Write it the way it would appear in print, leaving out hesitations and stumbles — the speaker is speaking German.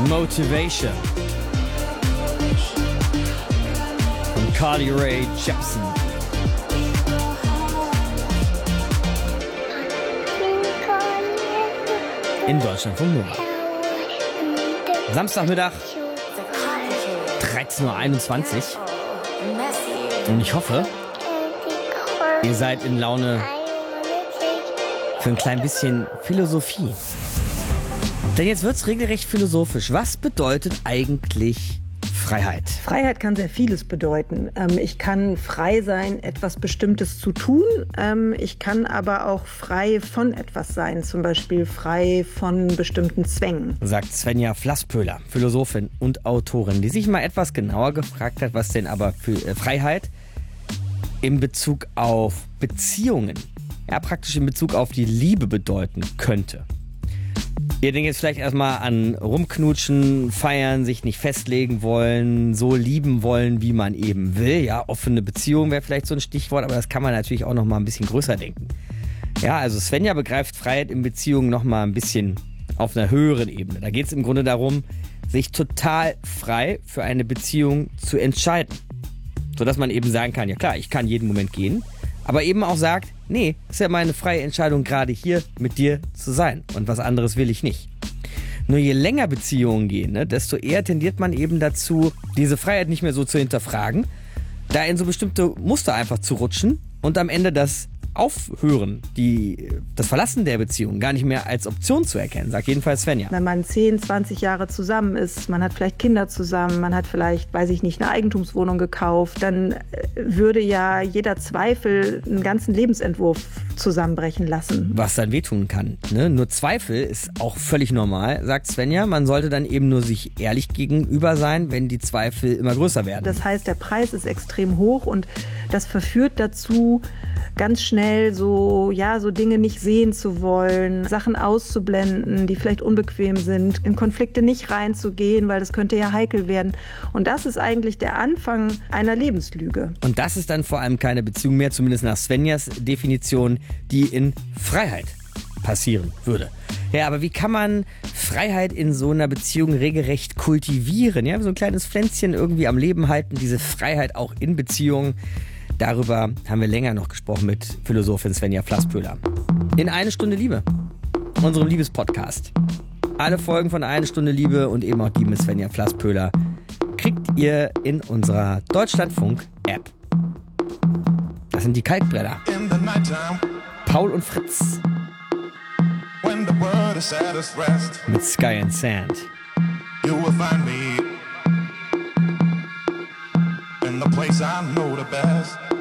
Motivation von Carly Rae Jepsen. In Deutschlandfunk Nova. Samstagmittag, 13.21 Uhr. Und ich hoffe, ihr seid in Laune für ein klein bisschen Philosophie. Denn jetzt wird's regelrecht philosophisch. Was bedeutet eigentlich Freiheit? Freiheit kann sehr vieles bedeuten. Ich kann frei sein, etwas Bestimmtes zu tun. Ich kann aber auch frei von etwas sein, zum Beispiel frei von bestimmten Zwängen. Sagt Svenja Flasspöhler, Philosophin und Autorin, die sich mal etwas genauer gefragt hat, was denn aber für Freiheit in Bezug auf Beziehungen, ja praktisch in Bezug auf die Liebe bedeuten könnte. Ihr denkt jetzt vielleicht erstmal an rumknutschen, feiern, sich nicht festlegen wollen, so lieben wollen, wie man eben will. Ja, offene Beziehung wäre vielleicht so ein Stichwort, aber das kann man natürlich auch noch mal ein bisschen größer denken. Ja, also Svenja begreift Freiheit in Beziehungen noch mal ein bisschen auf einer höheren Ebene. Da geht es im Grunde darum, sich total frei für eine Beziehung zu entscheiden. Sodass man eben sagen kann, ja klar, ich kann jeden Moment gehen, aber eben auch sagt, nee, ist ja meine freie Entscheidung, gerade hier mit dir zu sein. Und was anderes will ich nicht. Nur je länger Beziehungen gehen, ne, desto eher tendiert man eben dazu, diese Freiheit nicht mehr so zu hinterfragen, da in so bestimmte Muster einfach zu rutschen und am Ende das Aufhören, das Verlassen der Beziehung gar nicht mehr als Option zu erkennen, sagt jedenfalls Svenja. Wenn man 10, 20 Jahre zusammen ist, man hat vielleicht Kinder zusammen, man hat vielleicht, weiß ich nicht, eine Eigentumswohnung gekauft, dann würde ja jeder Zweifel einen ganzen Lebensentwurf zusammenbrechen lassen. Was dann wehtun kann. Ne? Nur Zweifel ist auch völlig normal, sagt Svenja. Man sollte dann eben nur sich ehrlich gegenüber sein, wenn die Zweifel immer größer werden. Das heißt, der Preis ist extrem hoch und das verführt dazu, ganz schnell so Dinge nicht sehen zu wollen, Sachen auszublenden, die vielleicht unbequem sind, in Konflikte nicht reinzugehen, weil das könnte ja heikel werden. Und das ist eigentlich der Anfang einer Lebenslüge. Und das ist dann vor allem keine Beziehung mehr, zumindest nach Svenjas Definition, die in Freiheit passieren würde. Ja, aber wie kann man Freiheit in so einer Beziehung regelrecht kultivieren? Ja, so ein kleines Pflänzchen irgendwie am Leben halten, diese Freiheit auch in Beziehungen. Darüber haben wir länger noch gesprochen mit Philosophin Svenja Flasspöhler. In Eine Stunde Liebe, unserem Liebespodcast. Alle Folgen von Eine Stunde Liebe und eben auch die mit Svenja Flasspöhler kriegt ihr in unserer Deutschlandfunk-App. Das sind die Kalkbrenner. Paul und Fritz. Mit Sky and Sand. You will find me in the place I know the best.